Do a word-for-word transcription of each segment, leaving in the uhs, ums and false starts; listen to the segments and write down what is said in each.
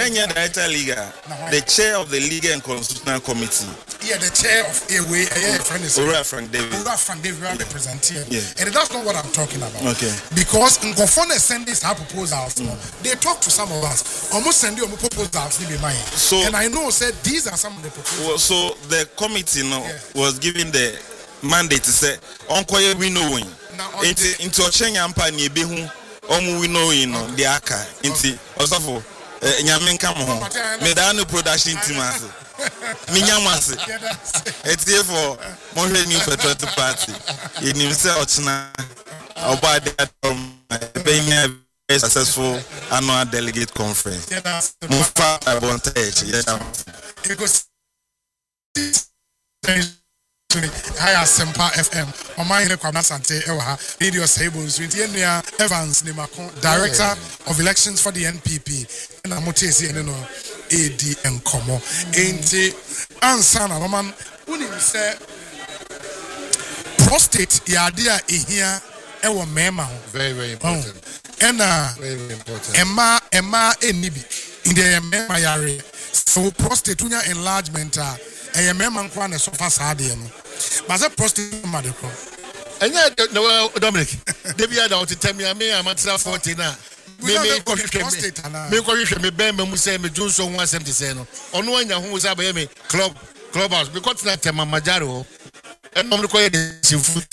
Any director Liga, the chair of the Legal and Constitutional Committee. Yeah, the chair of A W A, a friend is Ura Frank David. Ura Frank David representative. Yeah. And that's not what I'm talking about. Okay. Because in Gofone send these proposals, mm. they talk to some of us. Almost send you proposals, they be mine. So, and I know said these are some of the proposals. Well, so the committee you know, yeah. was given the mandate to say, Uncle we knowing. Into into Chenya Ampa ni behu, omu we knowing no the aka. Into also nyame nka mo ho me da no production team ase me nyamase it's here for monhwe new patriotic party in himself ochina oba dey being a very successful annual delegate conference mufa abontage yes Hi, Sempa F M. On my head, Kwame Sante Ewa, Radio Sables, with Yenia Evans Nimakon, Director of Elections for the N P P, and Amotesi and no A D and Como. Ain't it? Ansana, Roman, when you say prostate, Yadia, Ihia, Ewa Mema. Very, very important. And uh, very, very important. Emma, Emma, and Nibi in the Mema area. So prostate enlargement. I am a man who is so fast. But I prostate medical. And yet, no, Dominic, they be allowed to tell me I'm a forty now. Me me prostate. Me correct me. Ben me say me Johnson one seventy seven. On one who was a me club clubhouse because that time I'm Majaro. And I'm required to foot.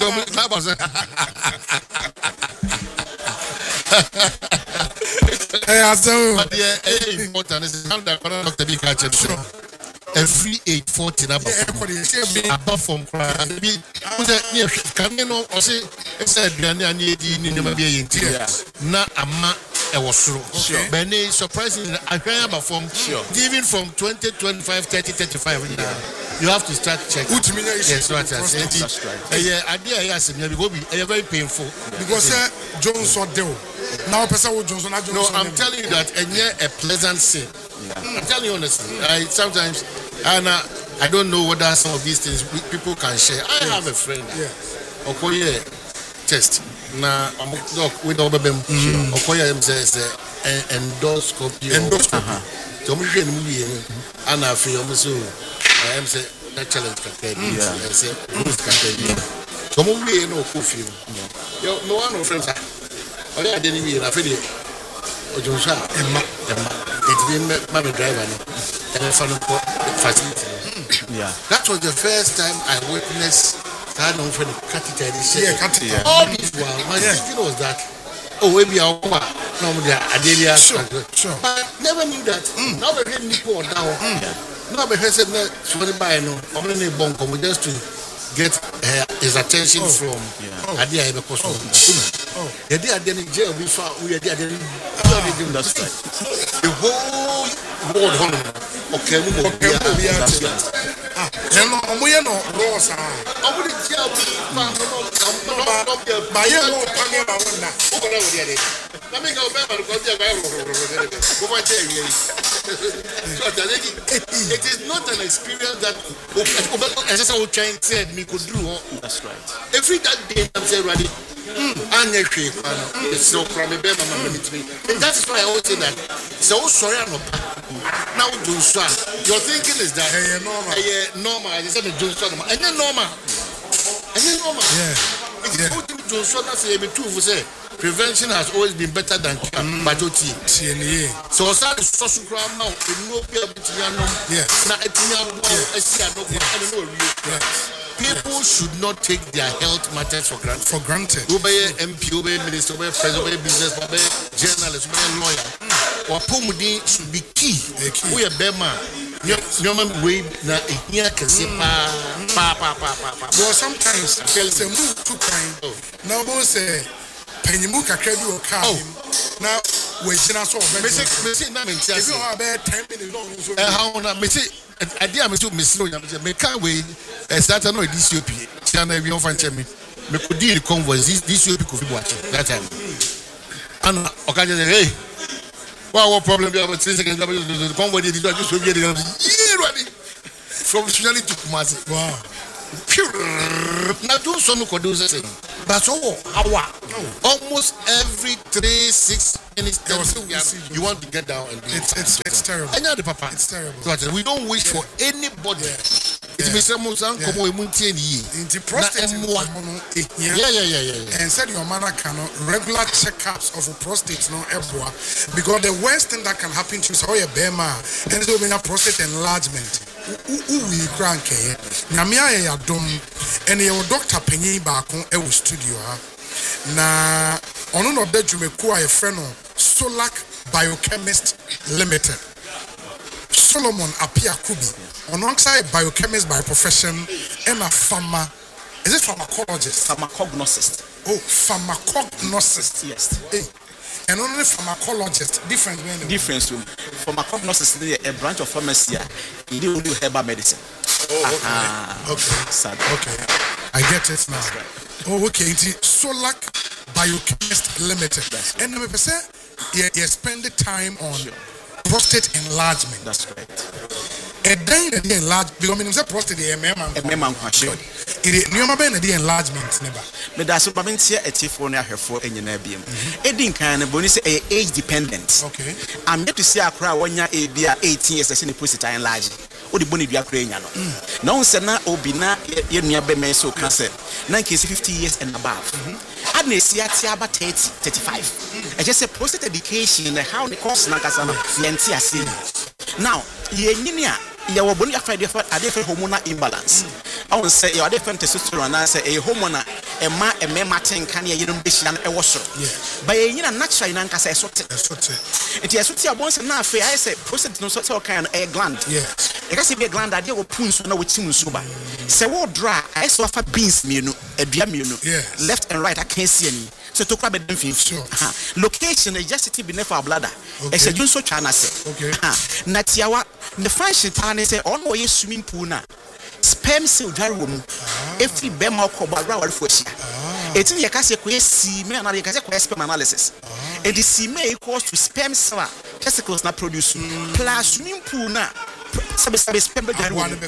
Hey, so but yeah, important is how that not to be catched. Every eight forty number apart from crying. Can you know or say said Granny need to be in tears. Na ama I was true. Benny surprisingly I can about from even from twenty, twenty-five, thirty, thirty-five you have to start checking. Yes, right. Yeah, idea yes, it will be very painful. Because Johnson do. Now person Johnson No, I'm telling you that and yeah a pleasant scene. I'm telling you honestly. I sometimes and uh, I don't know whether some of these things we, people can share. I have a friend. Yeah. Okoye test. Na I'm look with over them. Okoye says endoscopy. Endoscopy. So we get movie and I feel so I am say that challenge can be. I say who's can be. So we no coffee. Yo no one of friends. Oh yeah, didn't we? I feel it. Ojonsa Emma Emma. It's been my driver and I found facility. Yeah. That was the first time I witnessed that on for the catheter. Yeah, catheter. All this while my yeah. thinking was that oh maybe I'll come no Adelia. Sure, sure. But I never knew that. Mm. Now we're getting Nico now. Now we said that somebody buy no I'm gonna bonk just to get uh, his attention oh. from Adia yeah. because oh. oh. The day I didn't jail before we are there. That's right. The whole world honor. Okay, we will be ah, no, we are no laws. I would tell you, my young family about that. Let me go back and go there. It is not an experience that as I was trying to say me could do. That's right. Every that day I'm saying ready. And it's so from a baby and that is why I always say that so sorry no now do so your thinking is that hey normal hey normal I said do so and then normal and then normal yeah it's good to do so that say be true for say prevention has always been better than cure but o t so so so so crowd now in no be able to know yeah na etinya I see I don't know people should not take their health matters for granted. For granted. Obey M P, obey minister, obey president, obey business, obey journalist, obey lawyer. Or pomudi should be key. We are bema. No man way na here can say pa pa pa pa pa. But sometimes tell say move too kind. Now both say penyimu kakra bi o car now we jina so me say me say na me if you have about ten minutes long so eh how na me say idea me so me slow ya me can we start no D C O P channel we on fan me me could deal convoy this D C O P could be watching that time and okay hey what what problem you have three seconds the convoy did just so be ready from Trinity to Kumasi wow Now do so no do the same. But so our almost every three six minutes you want to get down and do it's it's, it's terrible. I know the papa. It's terrible. So we don't wish yeah. for anybody. It means someone sang come we muntie ni. Into prostate. Yeah yeah yeah yeah. And said your man cannot regular checkups of a prostate no eboa because the worst thing that can happen to you is oh yeah bema and it will be a prostate enlargement. We crank eh na me aye adom and your doctor penyin ba kon e wo studio ha na ono no da dwumeku aye friend no Solac Biochemist Limited Solomon Apia Kubi alongside biochemist by profession and a pharma is it pharmacologist pharmacognosist oh pharmacognosist yes hey. And only pharmacologist, different way. Difference room. Pharmacognosist is a branch of pharmacy. You do only herbal medicine. Oh, okay. Uh-huh. Okay. Sad. Okay. I get it now. Right. Oh, okay. It's Solac Biochemist Limited. Right. And we say you, you spend the time on sure. prostate enlargement. That's correct. And then the enlargement, because I mean, prostate is a member. A member, sure. It is new member the enlargement never. But that's what I mean. Here, a Tifonia her for in your name. Edding kind of bonus age dependent. Okay. I'm yet to see a crowd when you're eighteen years as in the prostate enlarged. Or the bony be a cranial. No, Sana Obina, you near Bemeso cancer. Nine cases fifty years and above. I'd see at about thirty, thirty-five. I just say prostate education, how the course Nakasana, Lentia see. Now, Yenia. You are born after a different hormonal imbalance. I will say you are different testosterone and I say a hormone, a ma a mematin can you don't be shan a washer. But a natural in Anka says, it is what you are once enough. I say, prostate no sort of kind a gland. Yes, it has to be a gland that you will puns no with Simusuba. Say, what dry, I saw for beans, menu, a diamuno, left and right, I can't see any. So to grab a sure. Location is just to be never bladder. It's a Junso China say. Okay. Natiawa, the French town say, all way swimming pool now. Sperm cell dry room. Every bema coba round for she. It's in your case, a see me and I can say sperm analysis. And the C M A equals to sperm cell testicles not produce plus swimming pool now. Sabe sabe sperm dry room. And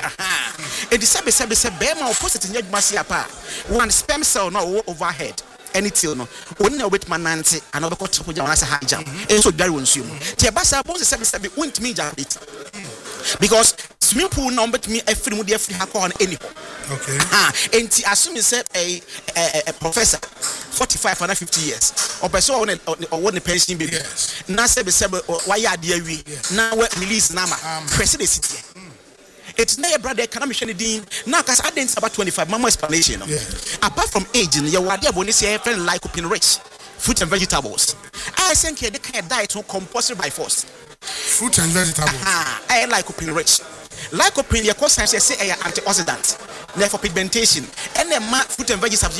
the sabe sabe sabe bema opposite in your massiapa. One sperm cell no overhead. Anything no when you wait mananti and other coach when I say high jump and so very won't swim Tiabasa bones seven seven won't me jump it because swimming pool number to me every day free hack on any okay ah and to assume said a a professor forty-five and fifty years or person or what the pension baby now say why are there we now release nama presidency. It's not a brother can mission dean now because I didn't about twenty-five mama explanation yeah. Apart from aging your idea bonus friend like up in rich fruit and vegetables I think the kind of diet compulsory by force fruit and vegetables I like up in rich like up in your course I say a antioxidant therefore pigmentation and then fruit and vegetables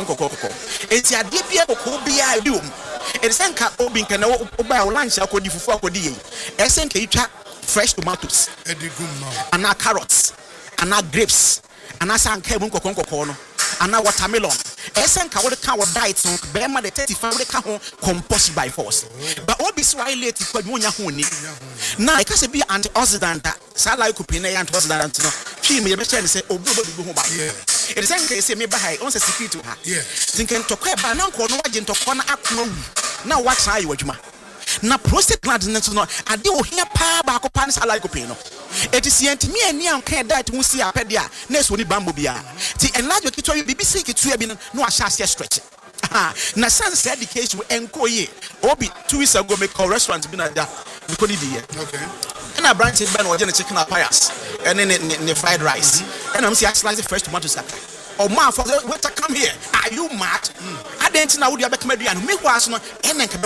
it's a D P A do it's an cat obin can buy lunch I could do for I think you fresh tomatoes, and now carrots, and now grapes, and now some cable corn, and now watermelon. Esen ka what kind of diet so bema the thirty-five the ka ho composed by force. But what be so late kwa nyonya ho ni. Na e ka se be antioxidant sa like kupin na antioxidant no. Twi me be say say obi obi go ho ba. It is say say me ba hai on say secret to ha. Thinking to kwa ba na nko no wagye ntokwa na akono wu. Na watch how you adwuma. Na prostate gland no ade o hia pa ba ko pan sa like kupin no. It is yet me and young can that who see a pedia, next when bamboo bia. The enlarge kitchen, you be sick to have been no shassia stretch. Na sans education and go ye. Obi two weeks ago make a restaurant been at that. Okay. And I branch it by or chicken apayas and then the fried rice. And I'm seeing I slice the fresh tomato salad. Oh, man, for the waiter come here. Are you mad? I didn't know you have a and me was not and then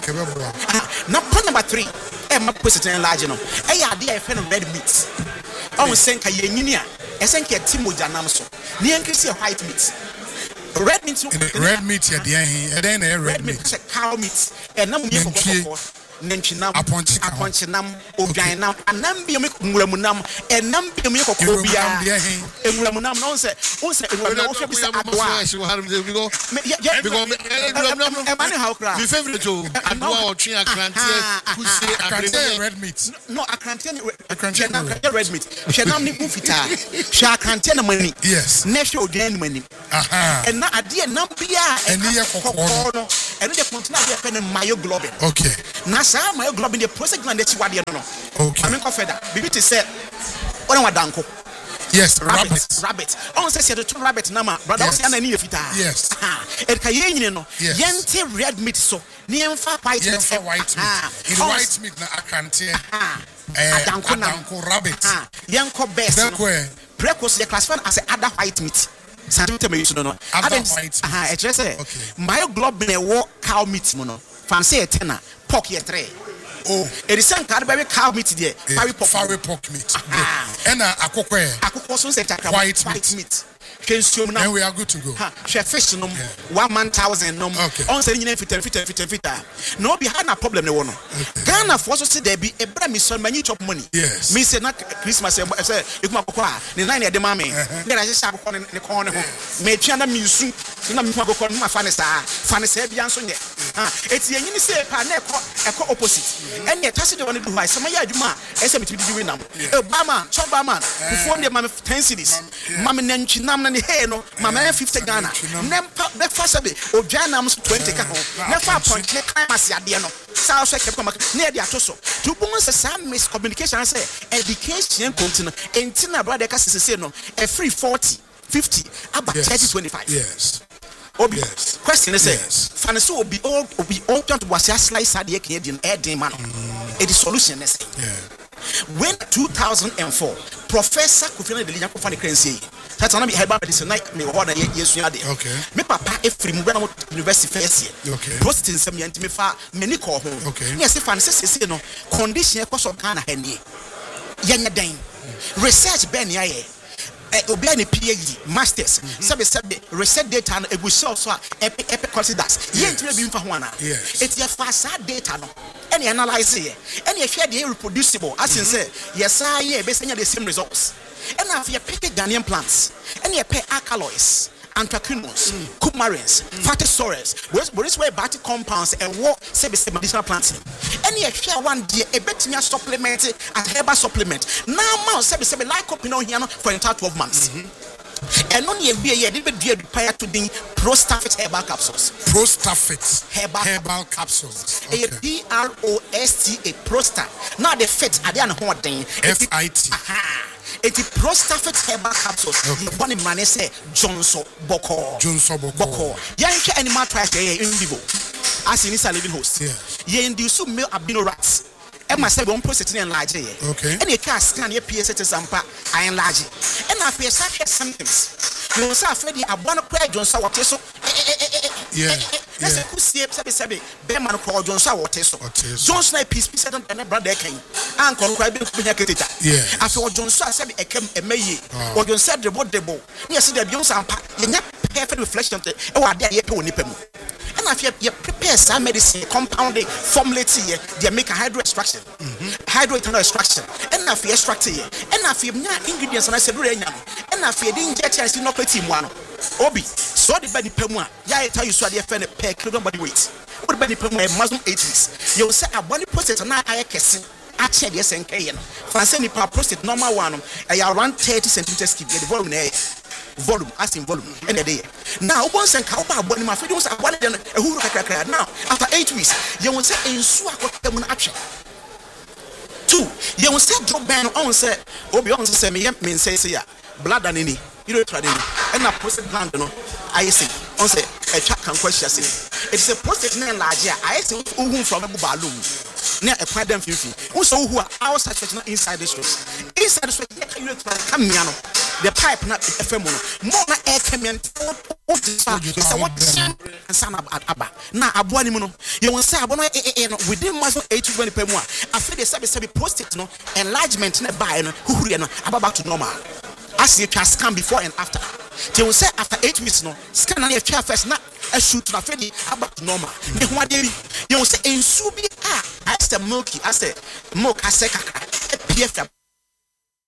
now, point number three. I'm not put it in large enough. I had the friend of red meats. I was saying, Kayenia, I think a Timo Janamso. Near Christian white meat. Red meat, red meat, and then red meat, cow meat, and no meat. Nentchinam, Aponchikam, Aponchinam, Obianam, and Nambium Muramunam, and Nambium Yokobia, and Muramunam, no say, also, my favorite to red meat. No, I can't tell you. I can't tell you red meat. Shanam Nipufita, Shakantana money. Yes. National gain money. Aha. And now I dear Nambia and near Cocono. And the continent pen and myoglobin. Okay. Nasa myoglobin, the process and that's what you know. Okay. I mean, Confeder. Bibi said, Onawadanko. Yes, rabbit. Rabbit. Rabbit. On says the two rabbit nama, brother. Yes. Yes. And Kayen, no. Yes. Yente red meat so. Niemfa white meat. Yemfa white meat. In white meat na akante. Eh, adanko rabbit. Yanko best. Dekwe. Precos they classify as other white meat. Scientific me you know. Other white meat. Ah, it just say. Okay. Myoglobin wo cow meat mono. Fancy a tenner. Pork ye three. Oh, it is some Cadbury cow meat there. Fiery pork. Fiery pork meat. And a akokwe. Akoko say white meat. And we are good to go. Ha, fish no one man thousand no. Okay. On say you fit fit fit fit. No be had na problem no one. Ghana for so say there be a bra me son many chop money. Yes. Me say na Christmas say you come akoko a ne nine de ma me. There I say akoko ne kon ne ho. Me tua na me nsu. Na me akoko no ma fa ne sa. Fa ne sa bia nso nye. Ha, eti enyi say pa na ekọ ekọ opposite. Ene tase de one do high. Sama ya adwuma e say me ti di we nam. Obama, Obama, before dem ma ten cities. Ma me Nentchinam na hey no mama fifty Ghana nempa breakfast be odwanam twenty ka ho nefa point ne kan masiade no sa so kept come na dia to so to bon say some miscommunication say education continue entina brother ka sese no a free forty fifty about thirty twenty-five. Yes. Obi yes. Question is yes. fan so obi all obi all to was ya slice ade Canadian air dem man it is solution is yeah. When two thousand four Professor Kofi Adelinya Kofa ne kransie that's na me herbal medicine like me order yesu ade okay me papa efri mu bra university first year okay prostate nsem yanti me fa me ni ko ho okay yes fan se se no condition e koso Ghana ha nie yenya den research ben ya ye obi ani PhD masters sabe sabe research data no egusi so a epe considers yentime bi mfa ho ana it ye fa sa data no any analyze ye any share the reproducible as in say yes I ye be senya the same results and if you pick Ghanaian plants and you pay alkaloids anthraquinones mm. coumarins mm. fatty soils but this way bacterial compounds and what say be medicinal plants and you share one day a bit me supplement as herbal supplement now man say be say lycopene here for entire twelve months and on your beer did be prior to the Prostafit herbal capsules. Prostafit herbal, herbal capsules. Okay. A P R O S T A Prosta. Now the fit are there what thing? F I T. Aha. It is Prostafit herbal capsules. The one in man say Johnson Boko. Johnson Boko. Yankee animal trials in vivo. As in is a living host. Yeah. Ye induce male albino rats. And my seven processing and large. Okay. And you can't scan your P S to Sampa, I enlarge. And I feel such symptoms. You know, Freddy, I want to pray Johnson what so. Yeah. That's a good see, Sabi, Beman called Johnson what so. Johnson, I peace, peace, and a brother came. Uncle Crabbe, yeah. After Johnson said, I came a may, or John said the word the bow. Yes, the Johnson, you're not perfect reflection. Oh, I dare you to nip him. And if you prepare some medicine, compounding, formulate here, they make a hydro extraction, mm-hmm. hydro ethanol extraction, and if you extract here, and if you have ingredients, and I said, and if you didn't get chance to not put him one. Obi, so the body pemwa, ya tell you so the offended pair, kill body weight. What body pemwa, Muslim eighties. You say a body process and I kissing. Actually, yes, and Kayan. Fancy per prostate normal one, I around thirty centimeters keep the volume. Volume, as in volume, and a day. Now, once and Kaupa, when my friends are one and a who crack now, after eight weeks, you will say in swap them action. Two, you will say drop ban on say, Obi on say me, mean says ya, blood and any, you don't try any, and a prostate gland, no, I see, on say, a chat can question. It's a prostate name large, I see who from a balloon. Near a pride them fifty. Also, who are outside inside the streets. Inside the street, you come the pipe not ephemeral. More air coming. It's a what and son of Abba. Now, Abuanimuno, you will say, within muscle eight twenty per one. I feel the service be posted no enlargement in a buy who are about to normal. As you can scan before and after. They will say after eight weeks no scan na twa first na a shoot na fedi about normal ne ho ade bi you will say ensu bi ah as the milky as the milk as kakra P F